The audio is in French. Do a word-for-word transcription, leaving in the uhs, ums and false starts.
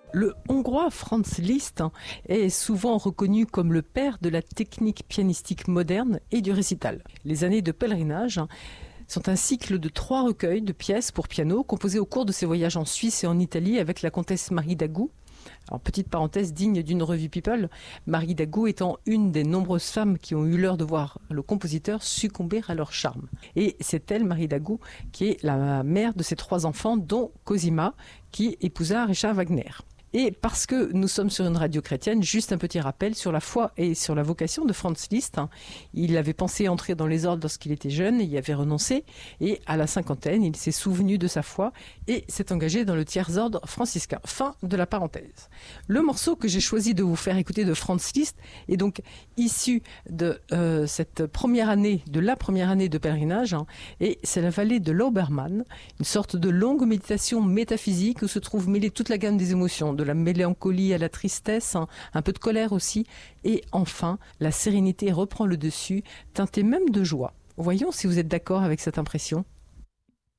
Le Hongrois Franz Liszt est souvent reconnu comme le père de la technique pianistique moderne et du récital. Les années de pèlerinage sont un cycle de trois recueils de pièces pour piano composés au cours de ses voyages en Suisse et en Italie avec la comtesse Marie d'Agoult. Alors, petite parenthèse digne d'une revue People, Marie d'Agoult étant une des nombreuses femmes qui ont eu l'heure de voir le compositeur succomber à leur charme. Et c'est elle, Marie d'Agoult, qui est la mère de ses trois enfants, dont Cosima, qui épousa Richard Wagner. Et parce que nous sommes sur une radio chrétienne, juste un petit rappel sur la foi et sur la vocation de Franz Liszt. Il avait pensé entrer dans les ordres lorsqu'il était jeune, il y avait renoncé, et à la cinquantaine, il s'est souvenu de sa foi et s'est engagé dans le tiers-ordre franciscain. Fin de la parenthèse. Le morceau que j'ai choisi de vous faire écouter de Franz Liszt est donc issu de euh, cette première année, de la première année de pèlerinage, hein, et c'est la vallée de l'Obermann, une sorte de longue méditation métaphysique où se trouve mêlée toute la gamme des émotions, de la mélancolie à la tristesse, hein, un peu de colère aussi, et enfin, la sérénité reprend le dessus, teintée même de joie. Voyons si vous êtes d'accord avec cette impression.